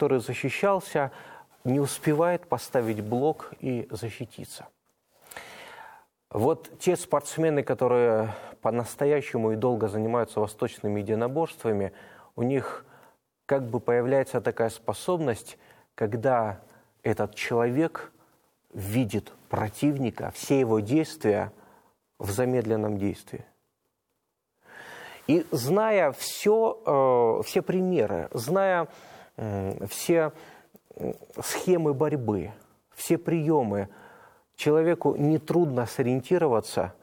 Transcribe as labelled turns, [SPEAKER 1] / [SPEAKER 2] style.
[SPEAKER 1] который защищался, не успевает поставить блок и защититься. Вот те спортсмены, которые по-настоящему и долго занимаются восточными единоборствами, у них как бы появляется такая способность, когда этот человек видит противника, все его действия в замедленном действии. И зная все примеры, зная все схемы борьбы, все приемы, человеку нетрудно сориентироваться,